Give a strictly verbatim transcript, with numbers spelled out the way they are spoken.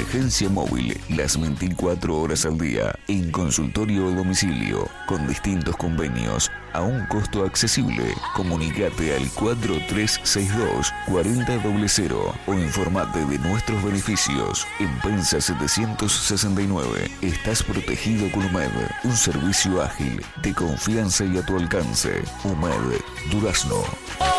emergencia móvil las veinticuatro horas al día, en consultorio o domicilio, con distintos convenios, a un costo accesible. Comunicate al cuatro tres seis dos, cuatro cero cero cero o informate de nuestros beneficios. En Pensa setecientos sesenta y nueve, estás protegido con U M E D, un servicio ágil, de confianza y a tu alcance. U M E D, Durazno.